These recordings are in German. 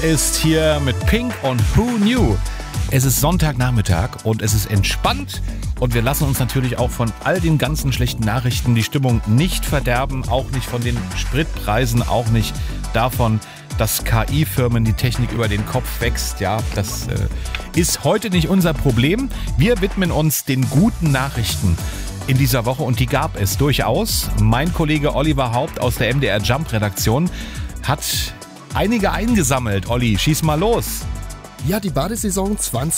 Ist hier mit Pink und Who Knew. Es ist Sonntagnachmittag und es ist entspannt und wir lassen uns natürlich auch von all den ganzen schlechten Nachrichten die Stimmung nicht verderben, auch nicht von den Spritpreisen, auch nicht davon, dass KI-Firmen die Technik über den Kopf wächst. Ja, das ist heute nicht unser Problem. Wir widmen uns den guten Nachrichten in dieser Woche und die gab es durchaus. Mein Kollege Oliver Haupt aus der MDR Jump Redaktion hat einige eingesammelt. Olli, schieß mal los. Ja, die Badesaison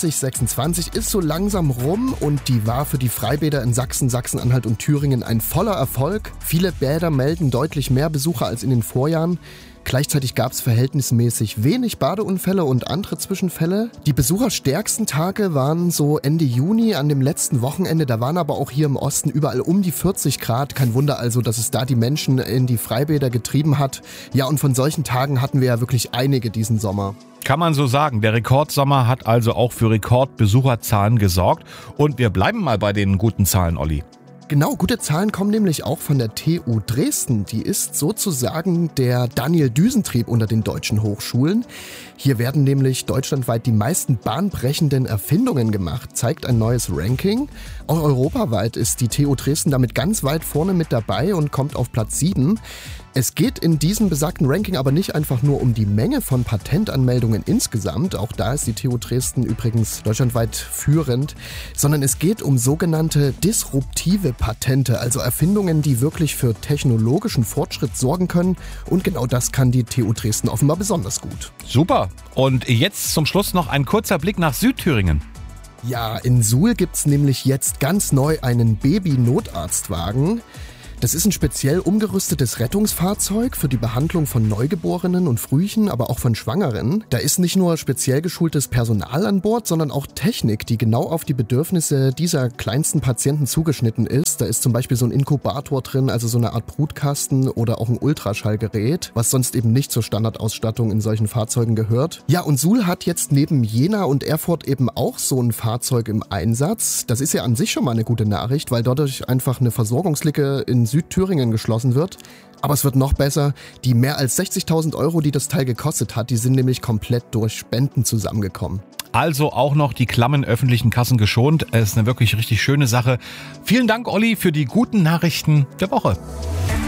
2026 ist so langsam rum und die war für die Freibäder in Sachsen, Sachsen-Anhalt und Thüringen ein voller Erfolg. Viele Bäder melden deutlich mehr Besucher als in den Vorjahren. Gleichzeitig gab es verhältnismäßig wenig Badeunfälle und andere Zwischenfälle. Die besucherstärksten Tage waren so Ende Juni an dem letzten Wochenende. Da waren aber auch hier im Osten überall um die 40 Grad. Kein Wunder also, dass es da die Menschen in die Freibäder getrieben hat. Ja, und von solchen Tagen hatten wir ja wirklich einige diesen Sommer. Kann man so sagen. Der Rekordsommer hat also auch für Rekordbesucherzahlen gesorgt. Und wir bleiben mal bei den guten Zahlen, Olli. Genau, gute Zahlen kommen nämlich auch von der TU Dresden. Die ist sozusagen der Daniel-Düsentrieb unter den deutschen Hochschulen. Hier werden nämlich deutschlandweit die meisten bahnbrechenden Erfindungen gemacht, zeigt ein neues Ranking. Auch europaweit ist die TU Dresden damit ganz weit vorne mit dabei und kommt auf Platz 7. Es geht in diesem besagten Ranking aber nicht einfach nur um die Menge von Patentanmeldungen insgesamt, auch da ist die TU Dresden übrigens deutschlandweit führend, sondern es geht um sogenannte disruptive Patente, also Erfindungen, die wirklich für technologischen Fortschritt sorgen können und genau das kann die TU Dresden offenbar besonders gut. Super. Und jetzt zum Schluss noch ein kurzer Blick nach Südthüringen. Ja, in Suhl gibt's nämlich jetzt ganz neu einen Baby-Notarztwagen. Das ist ein speziell umgerüstetes Rettungsfahrzeug für die Behandlung von Neugeborenen und Frühchen, aber auch von Schwangeren. Da ist nicht nur speziell geschultes Personal an Bord, sondern auch Technik, die genau auf die Bedürfnisse dieser kleinsten Patienten zugeschnitten ist. Da ist zum Beispiel so ein Inkubator drin, also so eine Art Brutkasten oder auch ein Ultraschallgerät, was sonst eben nicht zur Standardausstattung in solchen Fahrzeugen gehört. Ja, und Suhl hat jetzt neben Jena und Erfurt eben auch so ein Fahrzeug im Einsatz. Das ist ja an sich schon mal eine gute Nachricht, weil dadurch einfach eine Versorgungslücke in Südthüringen geschlossen wird. Aber es wird noch besser. Die mehr als 60.000 €, die das Teil gekostet hat, die sind nämlich komplett durch Spenden zusammengekommen. Also auch noch die klammen öffentlichen Kassen geschont. Es ist eine wirklich richtig schöne Sache. Vielen Dank, Olli, für die guten Nachrichten der Woche.